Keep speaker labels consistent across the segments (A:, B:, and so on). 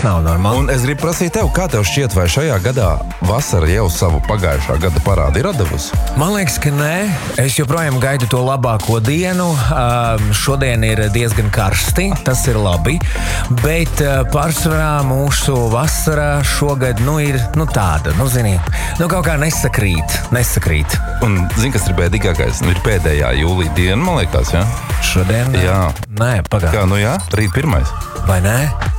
A: nav normāli.
B: Un es gribu prasīt tev, kā tev šķiet, vai šajā gadā vasara jau savu pagājušā gada parādu ir atdevusi?
A: Man liekas, ka nē. Es joprojām gaidu to labāko dienu. Šodien ir diezgan karsti, tas ir labi. Bet pārsvarā mūsu vasara šogad ir tāda, zini, kaut kā nesakrīt.
B: Un zini, kas ir bēdīgākais? Ir pēdējā jūlija diena, man liekas, jā?
A: Šodien?
B: Jā.
A: Nē, pagājušajā.
B: Kā, jā? Rīt 1.
A: Vai nē?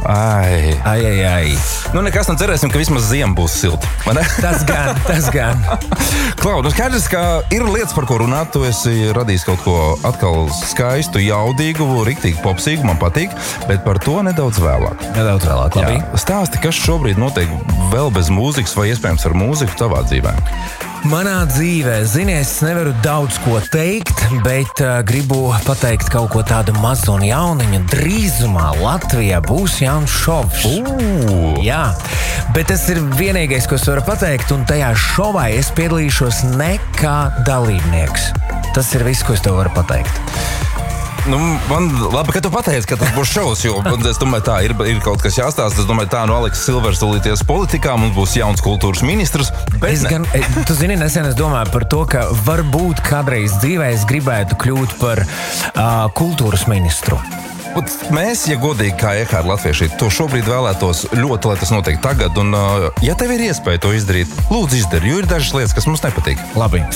A: Ai.
B: Nekas, cerēsim, ka vismaz ziema būs silta, vai ne?
A: Tas gan.
B: Klau, skaidrs, ka ir lietas, par ko runāt. Tu esi radījis kaut ko atkal skaistu, jaudīgu, riktīgi popsīgu, man patīk, bet par to nedaudz vēlāk.
A: Labi.
B: Stāsti, kas šobrīd notiek vēl bez mūzikas vai iespējams ar mūziku tavā dzīvē?
A: Manā dzīvē, es nevaru daudz ko teikt, bet gribu pateikt kaut ko tādu mazu un jauniņu. Drīzumā Latvijā būs jauns šovs. Jā, bet tas ir vienīgais, ko es varu pateikt, un tajā šovā es piedalīšos ne kā dalībnieks. Tas ir viss, ko es tev varu pateikt.
B: Man labi, ka tu pateici, ka tas būs šovs, jo es domāju, tā ir kaut kas jāstāsta. Es domāju, Aleks Silvers tulīties politikā, mums būs jauns kultūras ministrs.
A: Tu zini, nesen es domāju par to, ka varbūt kādreiz dzīvē es gribētu kļūt par kultūras ministru.
B: Mēs, ja godīgi kā Ekāri latvieši, to šobrīd vēlētos ļoti, lai tas notiek tagad. Un, ja tev ir iespēja to izdarīt, lūdzu izdari, jo ir dažas lietas, kas mums nepatīk.
A: Labi,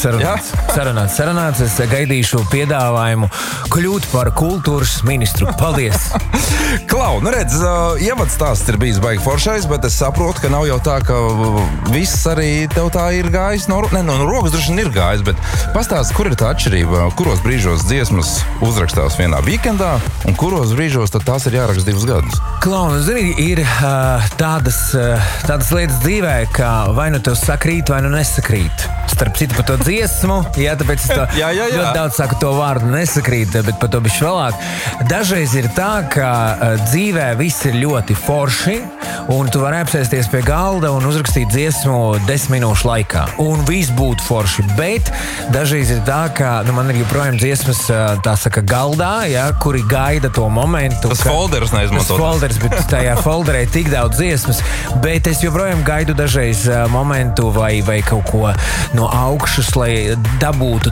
A: sarunāts. Es gaidīšu piedāvājumu kļūt par kultūras ministru. Paldies!
B: Klau, redz, ievads stāsts ir bijis baigi foršais, bet es saprotu, ka nav jau tā, ka viss arī tev tā ir gājis. No rokas droši vien ir gājis, bet pastāsti, kur ir tā atšķirība, kuros brīžos dziesmas uzrakstās vienā weekendā un kuros brīžos tad tās ir jāraksta 2 gadus.
A: Klau, zini, ir tādas lietas dzīvē, ka vai nu tev sakrīt, vai nu nesakrīt. Starp citu par to dziesmu, tāpēc es to ļoti daudz saku to vārdu nesakrīt, bet par to bišķi vēlāk. Dažreiz ir tā, ka dzīvē viss ir ļoti forši, un tu vari apsēsties pie galda un uzrakstīt dziesmu 10 minūšu laikā. Un viss būtu forši, bet dažreiz ir tā, ka man ir joprojām dziesmas, tā saka, galdā, kuri gaida to momentu.
B: Tas folders neizmantot.
A: Tas folders, bet tajā folderē tik daudz dziesmas, bet es joprojām gaidu dažreiz momentu vai kaut ko no augšas, lai dabūtu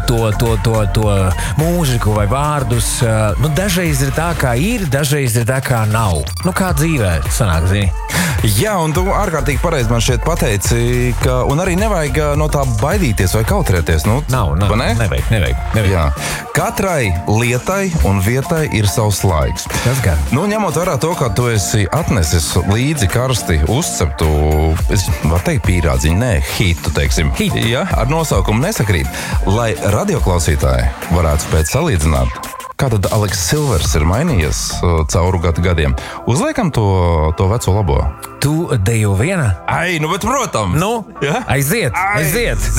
A: to mūziku vai vārdus. Dažreiz ir tā, kā ir, dažreiz ir tā, kā nav. Kā dzīvē sanāk, zini?
B: Jā, un tu ārkārtīgi pareizi man šeit pateici, ka un arī nevajag no tā baidīties vai kautrēties.
A: Nav, nevajag.
B: Jā. Katrai lietai un vietai ir savs laiks.
A: Tas gan.
B: Ņemot vērā to, ka tu esi atnesis līdzi karsti uzceptu, es varu teikt pīrādziņu, hitu, teiksim. Jā, ar nosaukumu nesakrīt. Lai radioklausītāji varētu spēt salīdzināt, kā tad Aleks Silvers ir mainījies cauru gadiem? Uzliekam to veco labo.
A: Tu dejo viena?
B: Bet protams.
A: Aiziet!